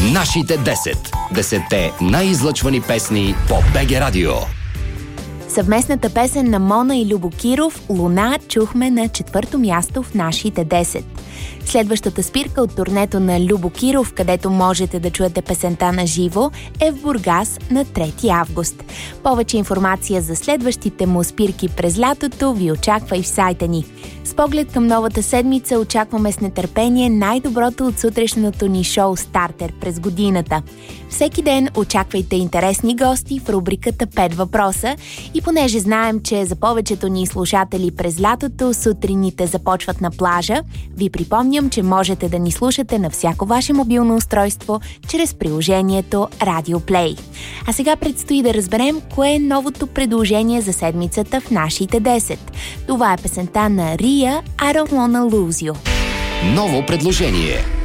Нашите 10. 10-те най-излъчвани песни по БГ Радио. Съвместната песен на Мона и Любо Киров «Луна» чухме на 4-то място в нашите 10. Следващата спирка от турнето на Любо Киров, където можете да чуете песента на живо, е в Бургас на 3 август. Повече информация за следващите му спирки през лятото ви очаква и в сайта ни. С поглед към новата седмица очакваме с нетърпение най-доброто от сутрешното ни шоу «Стартер» през годината. Всеки ден очаквайте интересни гости в рубриката 5 въпроса и понеже знаем, че за повечето ни слушатели през лятото сутрините започват на плажа, ви припомням, че можете да ни слушате на всяко ваше мобилно устройство чрез приложението Radio Play. А сега предстои да разберем кое е новото предложение за седмицата в нашите 10. Това е песента на Рия «I Don't Wanna Lose You». Ново предложение.